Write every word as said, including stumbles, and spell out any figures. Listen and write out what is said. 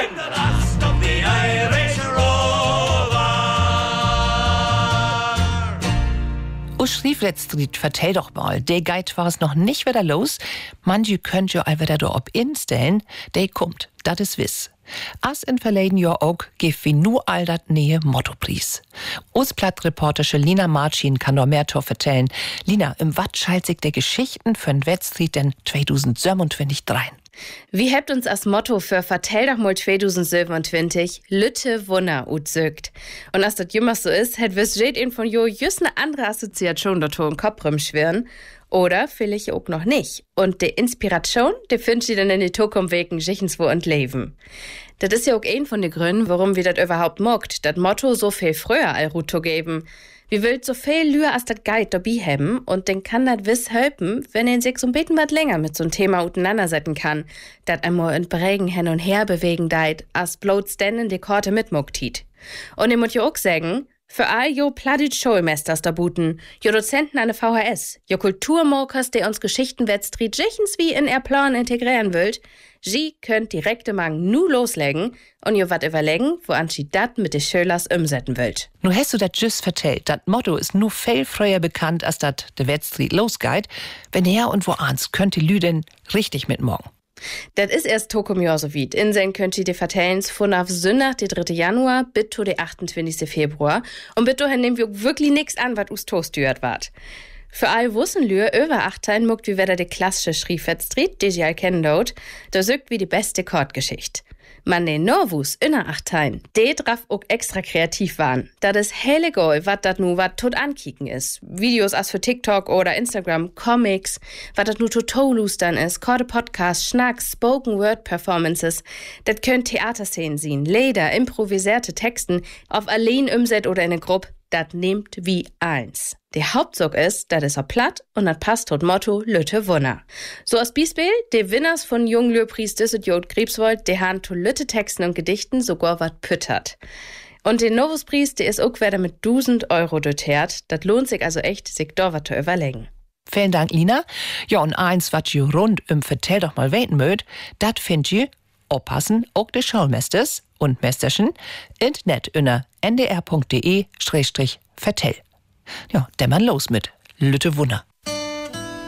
I'm the last of the Irish Rovers. O Schrieflettstried, vertell doch mal, de Geit war es noch nicht wieder los. Manche könnt ihr all wieder da ob instellen, de kommt, dat is wiss. As in verleden Jahr auch gif wie nur all dat Nähe Mottopreis. Ostblatt-Reporterische Lina Marcin kann noch mehr to vertellen. Lina, im wat schalt sich der Geschichten für den Wettstried denn zwanzig siebenundzwanzig drein? Wie habt uns als Motto für Vertell doch mal zwanzig siebenundzwanzig Lütte Wunder utzögt. Und als das jemals so ist, hätt wir's jet in von jo just ne andere Assoziation dazu im Kopf rumschwirren. Oder vielleicht auch noch nicht. Und die Inspiration, die findest du dann in die Zukunft wegen Schichenswo und Leben. Das ist ja auch ein von den Gründen, warum wir das überhaupt mogt, das Motto so viel früher all Ruto geben. Wir will so viel Lühe als das Guide dabei haben und den kann das wiss helfen, wenn er sich so ein bisschen was länger mit so einem Thema auseinandersetzen kann, das einmal in Prägen hin und her bewegen deit, als bloß denn in die Korte mitmogt hiet. Und ich muss ja auch sagen, für all jo Plattdeutsch Schulmesters da buten, jo Dozenten an der V H S, jo Kulturmokers, der uns Geschichtenwettstried jichens wie in er Plan integrieren wollt, sie könnt direkte Mang nu loslegen und jo wat überlegen, woan sie dat mit de Schölers umsetzen wollt. Nu hast du dat just vertellt, dat Motto ist nu viel früher bekannt, als dat de Wettstried losgeht. Wenn her und woans könnt die Lüden richtig mitmorgen. Das ist erst Tokum Jahr so weit. Inseln könnt ihr die vertellens von auf Sonntag, den dritten Januar, bis zu den achtundzwanzigsten Februar. Und bis dahin nehmen wir wirklich nix an, was us toastürt wart. Für all Wussenlühe über achttein muckt wie wieder die klassische Schriefettstried, die sie all kennen dort, da sögt wie die beste Kortgeschichte. Man den Norwus inner achttein, de drauf auch extra kreativ waren. Dat is hele goal, wat dat nu wat tot ankicken is. Videos as für TikTok oder Instagram, Comics, wat dat nu total lustern is, korte Podcasts, Schnacks, Spoken Word Performances. Dat könnt Theaterszenen sehen, Lieder, improvisierte Texten, auf allein umset oder in eine Gruppe. Dat nehmt wie eins. Der Hauptzug ist, dat is auch platt und dat passt tot Motto Lütte Wunder. So als Beispiel, de Winners von Junglöhrpreis Düsseldorf Krebswold, de han to Lütte Texten und Gedichten sogar wat püttert. Und den Novuspreis, der is auch wieder mit tausend Euro dotiert. Dat lohnt sich also echt, sich da wat zu überlegen. Vielen Dank, Lina. Ja, und eins, wat ihr rund um Vertell doch mal weten mögt, dat findet ihr oppassen auch de Schulmesters und Mesterchen in net unter n d r punkt d e slash vertell. Ja, dämmern los mit Lütte Wunder.